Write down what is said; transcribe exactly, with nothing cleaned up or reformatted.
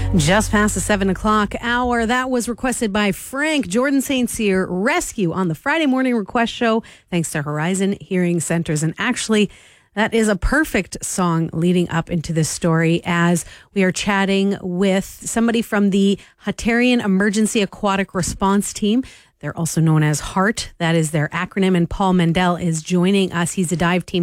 Just past the seven o'clock hour. That was requested by Frank Jordan Saint Cyr, Rescue, on the Friday Morning Request Show, thanks to Horizon Hearing Centers. And actually, that is a perfect song leading up into this story, as we are chatting with somebody from the Hatarian Emergency Aquatic Response Team. They're also known as HART. That is their acronym. And Paul Mendel is joining us. He's a dive team